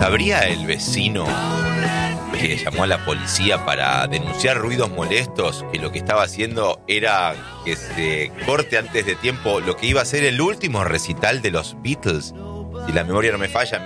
¿Sabría el vecino que llamó a la policía para denunciar ruidos molestos que lo que estaba haciendo era que se corte antes de tiempo lo que iba a ser el último recital de los Beatles? Si la memoria no me falla,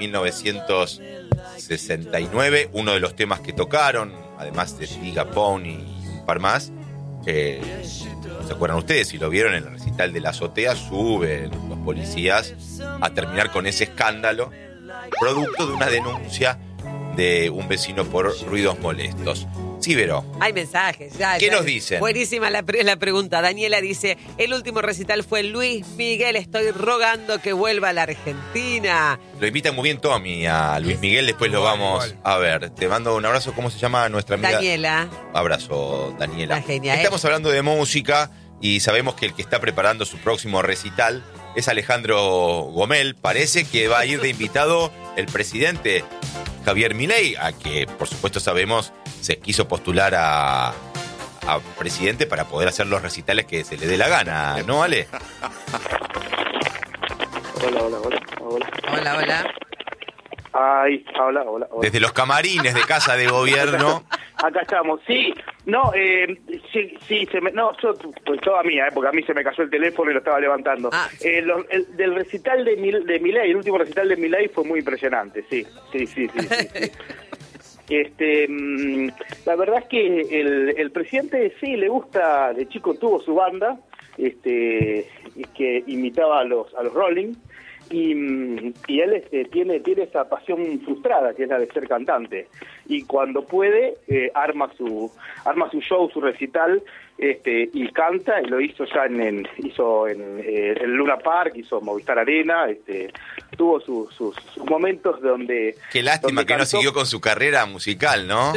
1969, uno de los temas que tocaron, además de Diga Pony y un par más, ¿se acuerdan ustedes? Si lo vieron en el recital de la azotea, suben los policías a terminar con ese escándalo, producto de una denuncia de un vecino por ruidos molestos. Sí, Vero. Hay mensajes. Ya, ¿Qué ya. nos dicen? Buenísima la pregunta. Daniela dice, el último recital fue Luis Miguel, estoy rogando que vuelva a la Argentina. Lo invita muy bien Tommy a Luis Miguel, después lo vamos a ver. Te mando un abrazo. ¿Cómo se llama nuestra amiga? Daniela. Abrazo, Daniela. Una genia, Estamos hablando de música y sabemos que el que está preparando su próximo recital es Alejandro Gomel. Parece que va a ir de invitado el presidente Javier Milei, a que por supuesto sabemos se quiso postular a presidente para poder hacer los recitales que se le dé la gana, ¿no, Ale? Hola. Ay, hola. Desde los camarines de Casa de Gobierno. Acá estamos, sí. No, yo, pues toda mía, porque a mí se me cayó el teléfono y lo estaba levantando. Del recital de Milei, el último recital de Milei fue muy impresionante, sí. La verdad es que el presidente sí le gusta, de chico tuvo su banda, que imitaba a los Rolling. Y él tiene esa pasión frustrada, que es la de ser cantante, y cuando puede arma su show, su recital, y canta, y lo hizo ya en el Luna Park, hizo Movistar Arena, tuvo sus momentos donde... Qué lástima que no siguió con su carrera musical, ¿no?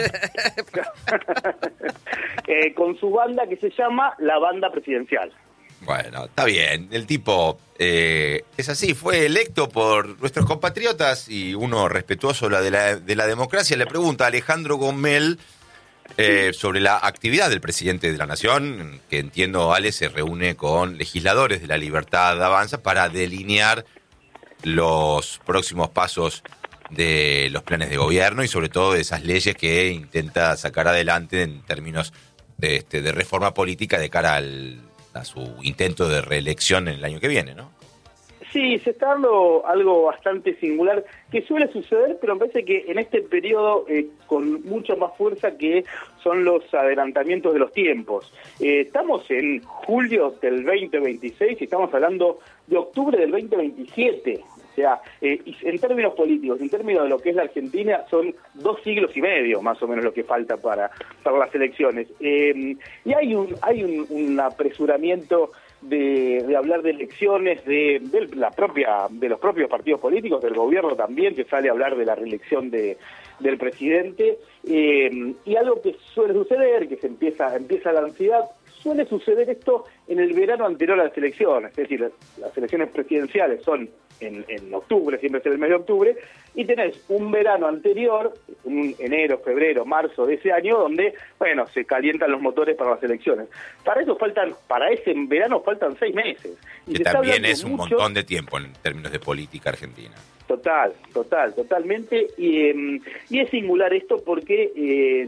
Con su banda que se llama La Banda Presidencial. Bueno, está bien. El tipo es así, fue electo por nuestros compatriotas y uno respetuoso de la democracia. Le pregunta a Alejandro Gomel sobre la actividad del presidente de la Nación, que entiendo, Ale, se reúne con legisladores de la Libertad Avanza para delinear los próximos pasos de los planes de gobierno y sobre todo de esas leyes que intenta sacar adelante en términos de reforma política de cara a su intento de reelección en el año que viene, ¿no? Sí, se está dando algo bastante singular que suele suceder, pero me parece que en este periodo con mucha más fuerza, que son los adelantamientos de los tiempos. Estamos en julio del 2026 y estamos hablando de octubre del 2027. O sea, en términos políticos, en términos de lo que es la Argentina, son 2 siglos y medio más o menos lo que falta para las elecciones. Y hay un apresuramiento de hablar de elecciones, de los propios partidos políticos, del gobierno también, que sale a hablar de la reelección del presidente. Y algo que suele suceder, que empieza la ansiedad. Suele suceder esto en el verano anterior a las elecciones, es decir, las elecciones presidenciales son en octubre, siempre es el mes de octubre, y tenés un verano anterior, un enero, febrero, marzo de ese año, donde, bueno, se calientan los motores para las elecciones. Para ese verano faltan 6 meses. Y que también es un montón de tiempo en términos de política argentina. Totalmente, y es singular esto porque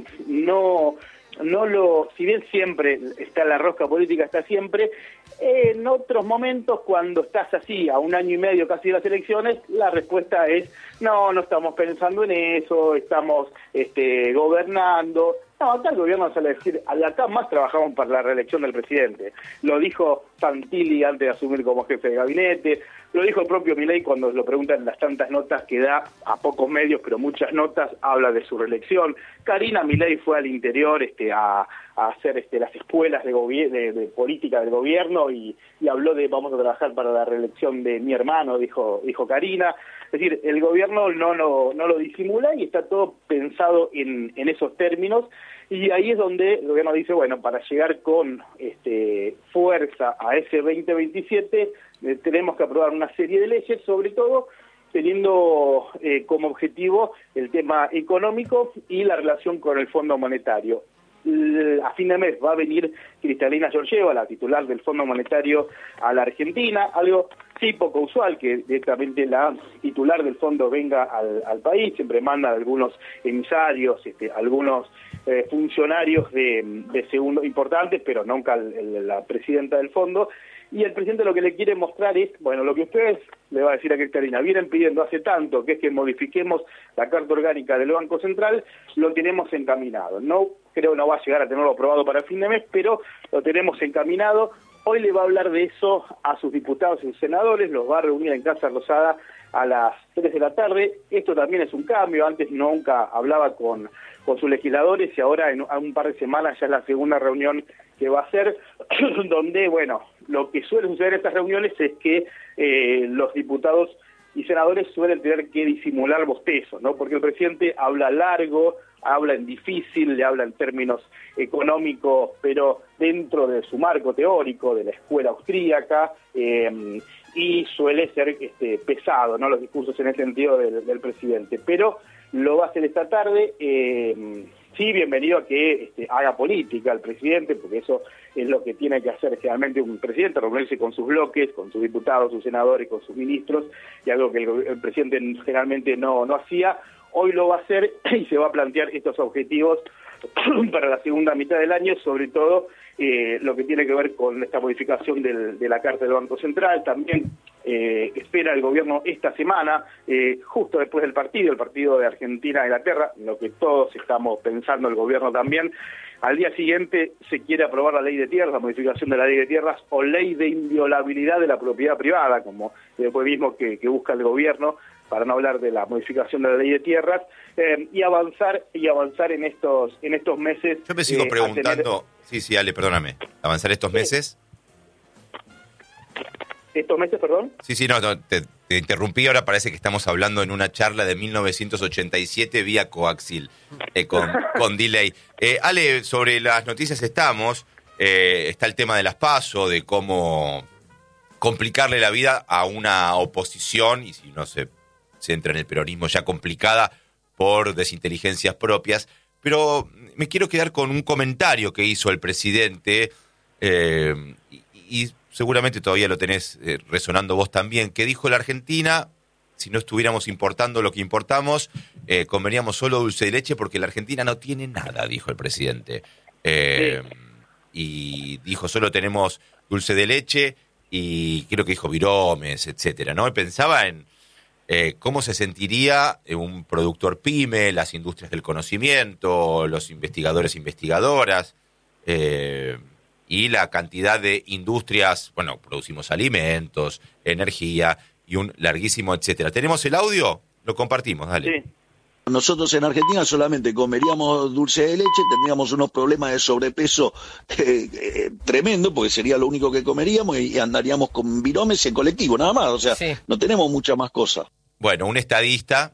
si bien siempre está la rosca política, está siempre, en otros momentos cuando estás así, a un año y medio casi de las elecciones, la respuesta es, no estamos pensando en eso, estamos gobernando. No, acá el gobierno sale a decir, acá más trabajamos para la reelección del presidente. Lo dijo Santilli antes de asumir como jefe de gabinete, lo dijo el propio Milei cuando lo preguntan en las tantas notas que da a pocos medios, pero muchas notas, habla de su reelección. Karina Milei fue al interior a hacer las escuelas de política del gobierno y habló de vamos a trabajar para la reelección de mi hermano, dijo Karina. Es decir, el gobierno no lo disimula y está todo pensado en esos términos, y ahí es donde el gobierno dice, bueno, para llegar con fuerza a ese 2027 tenemos que aprobar una serie de leyes, sobre todo teniendo como objetivo el tema económico y la relación con el Fondo Monetario. a fin de mes va a venir Kristalina Georgieva, la titular del Fondo Monetario, a la Argentina, algo sí poco usual que directamente la titular del fondo venga al país, siempre mandan algunos emisarios, algunos funcionarios de segundo importantes, pero nunca la presidenta del fondo. Y el presidente lo que le quiere mostrar es, bueno, lo que ustedes, le va a decir a Cristalina, vienen pidiendo hace tanto, que es que modifiquemos la Carta Orgánica del Banco Central, lo tenemos encaminado. No creo no va a llegar a tenerlo aprobado para el fin de mes, pero lo tenemos encaminado. Hoy le va a hablar de eso a sus diputados y sus senadores, los va a reunir en Casa Rosada a las 3 de la tarde. Esto también es un cambio, antes nunca hablaba con sus legisladores y ahora en un par de semanas ya es la segunda reunión que va a hacer, donde, bueno, lo que suele suceder en estas reuniones es que los diputados y senadores suelen tener que disimular bostezos, ¿no? Porque el presidente habla largo, habla en difícil, le habla en términos económicos, pero dentro de su marco teórico, de la escuela austríaca, y suele ser pesado, ¿no? Los discursos en ese sentido del presidente. Pero lo va a hacer esta tarde. Sí, bienvenido a que haga política el presidente, porque eso es lo que tiene que hacer generalmente un presidente, reunirse con sus bloques, con sus diputados, sus senadores, con sus ministros, y algo que el presidente generalmente no hacía. Hoy lo va a hacer y se va a plantear estos objetivos para la segunda mitad del año, sobre todo lo que tiene que ver con esta modificación de la Carta del Banco Central. También espera el gobierno esta semana, justo después del partido de Argentina-Inglaterra, lo que todos estamos pensando, el gobierno también. Al día siguiente se quiere aprobar la ley de tierras, la modificación de la ley de tierras, o ley de inviolabilidad de la propiedad privada, como después mismo que busca el gobierno, para no hablar de la modificación de la ley de tierras, y avanzar en estos meses. Yo me sigo preguntando, sí, Ale, perdóname, avanzar estos meses. ¿Estos meses, perdón? Sí, no, te interrumpí, ahora parece que estamos hablando en una charla de 1987 vía coaxil, con delay. Ale, sobre las noticias está el tema de las PASO, de cómo complicarle la vida a una oposición, y si no se entra en el peronismo ya complicada por desinteligencias propias, pero me quiero quedar con un comentario que hizo el presidente, y seguramente todavía lo tenés resonando vos también, que dijo: la Argentina, si no estuviéramos importando lo que importamos, comeríamos solo dulce de leche, porque la Argentina no tiene nada, dijo el presidente. Y dijo: solo tenemos dulce de leche, y creo que dijo viromes, etcétera, ¿no? Y pensaba en cómo se sentiría un productor pyme, las industrias del conocimiento, los investigadores e investigadoras, y la cantidad de industrias. Bueno, producimos alimentos, energía y un larguísimo etcétera. ¿Tenemos el audio? Lo compartimos, dale. Sí. Nosotros en Argentina solamente comeríamos dulce de leche, tendríamos unos problemas de sobrepeso tremendo, porque sería lo único que comeríamos, y andaríamos con viromes en colectivo, nada más. O sea, sí, no tenemos muchas más cosas. Bueno, un estadista.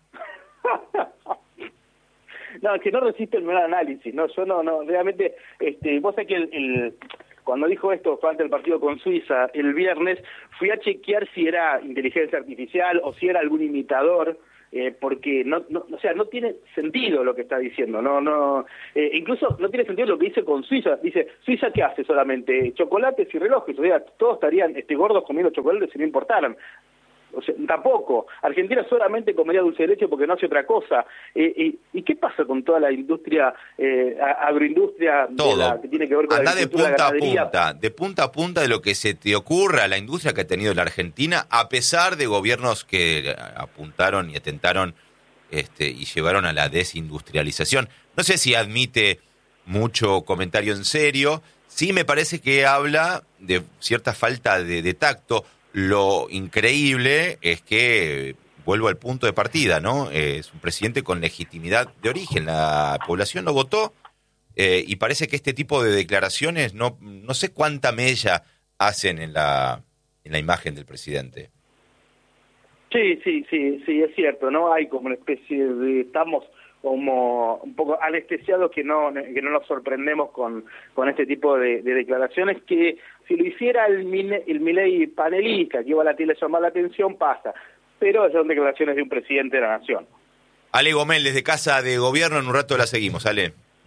No, es que no resiste el menor análisis, no, yo no, realmente, vos sabés que cuando dijo esto fue ante el partido con Suiza el viernes, fui a chequear si era inteligencia artificial o si era algún imitador, porque no tiene sentido lo que está diciendo, incluso no tiene sentido lo que dice con Suiza. Dice: ¿Suiza qué hace? Solamente chocolates y relojes, o sea, todos estarían gordos comiendo chocolates si no importaran. O sea, tampoco. Argentina solamente comería dulce de leche porque no hace otra cosa. ¿Y qué pasa con toda la industria, agroindustria, que tiene que ver con la agricultura, la ganadería? De punta a punta de lo que se te ocurra, la industria que ha tenido la Argentina, a pesar de gobiernos que apuntaron y atentaron y llevaron a la desindustrialización. No sé si admite mucho comentario en serio. Sí, me parece que habla de cierta falta de tacto. Lo increíble es que, vuelvo al punto de partida, ¿no? Es un presidente con legitimidad de origen. La población lo votó, y parece que este tipo de declaraciones no sé cuánta mella hacen en la imagen del presidente. Sí, es cierto, ¿no? Hay como una especie de... Estamos como un poco anestesiados que no nos sorprendemos con este tipo de declaraciones, que si lo hiciera el Milei panelista, que igual a ti le llama la atención, pasa, pero son declaraciones de un presidente de la nación. Ale Gomel, desde Casa de Gobierno, en un rato la seguimos, Ale.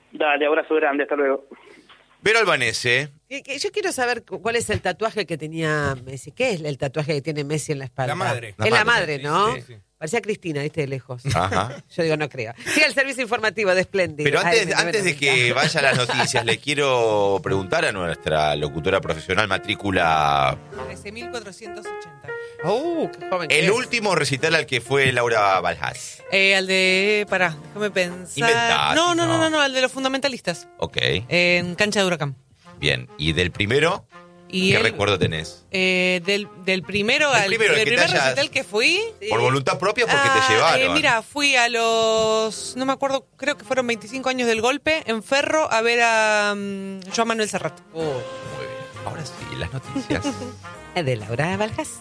Dale, abrazo grande, hasta luego. Vero Albanese. Yo quiero saber cuál es el tatuaje que tenía Messi. ¿Qué es el tatuaje que tiene Messi en la espalda? La madre. Es la madre, ¿no? Sí. Parecía Cristina, ¿viste? De lejos. Ajá. Yo digo, no creo. Sigue el servicio informativo de Splendid. Pero antes de que vaya a las noticias, le quiero preguntar a nuestra locutora profesional matrícula. 13.480. Qué joven que El es. último recital al que fue Laura Balhás. Al de... Pará, déjame pensar. Inventate, No, al de los fundamentalistas. Ok, En Cancha de Huracán. bien. ¿Y del primero? Y ¿Qué él- recuerdo tenés? Del primero Del al primero, el del que te primer hayas- recital que fui. ¿Por voluntad propia o porque te llevaron? Mira, fui a los... No me acuerdo, creo que fueron 25 años del golpe, en Ferro, a ver a Joan Manuel Serrat. Muy bien. Ahora sí, las noticias. De Laura Baljas.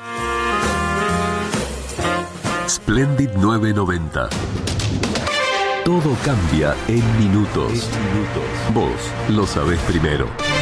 Splendid 990. Todo cambia en minutos. Vos lo sabés primero.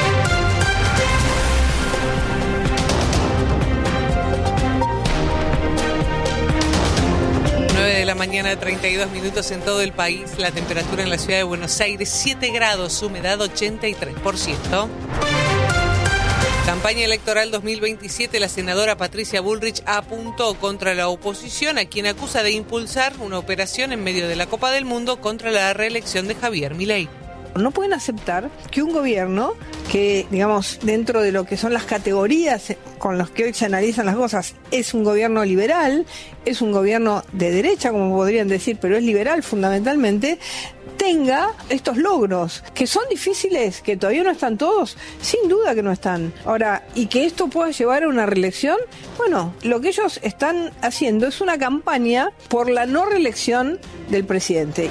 9 de la mañana, 32 minutos en todo el país. La temperatura en la ciudad de Buenos Aires, 7 grados, humedad 83%. Campaña electoral 2027, la senadora Patricia Bullrich apuntó contra la oposición, a quien acusa de impulsar una operación en medio de la Copa del Mundo contra la reelección de Javier Milei. No pueden aceptar que un gobierno que, digamos, dentro de lo que son las categorías con las que hoy se analizan las cosas, es un gobierno liberal, es un gobierno de derecha, como podrían decir, pero es liberal fundamentalmente, tenga estos logros, que son difíciles, que todavía no están todos, sin duda que no están. Ahora, y que esto pueda llevar a una reelección, bueno, lo que ellos están haciendo es una campaña por la no reelección del presidente.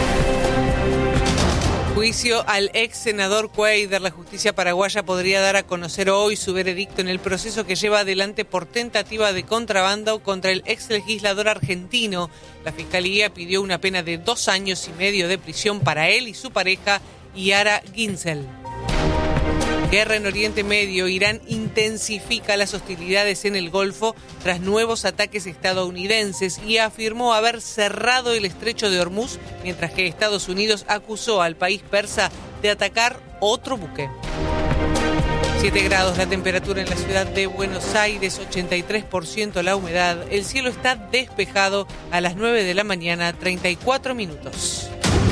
Juicio al ex senador Cuader. La justicia paraguaya podría dar a conocer hoy su veredicto en el proceso que lleva adelante por tentativa de contrabando contra el ex legislador argentino. La fiscalía pidió una pena de 2 años y medio de prisión para él y su pareja, Yara Ginsel. Guerra en Oriente Medio. Irán intensifica las hostilidades en el Golfo tras nuevos ataques estadounidenses y afirmó haber cerrado el estrecho de Hormuz, mientras que Estados Unidos acusó al país persa de atacar otro buque. 7 grados la temperatura en la ciudad de Buenos Aires, 83% la humedad. El cielo está despejado a las 9 de la mañana, 34 minutos.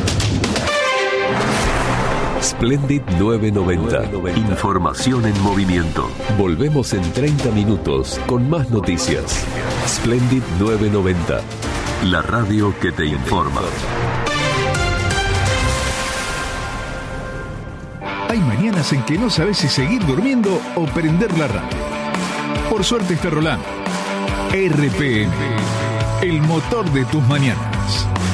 Splendid 990. Información en movimiento. Volvemos en 30 minutos con más noticias. Splendid 990. La radio que te informa. Hay mañanas en que no sabes si seguir durmiendo o prender la radio. Por suerte está Rolando. RPM, el motor de tus mañanas.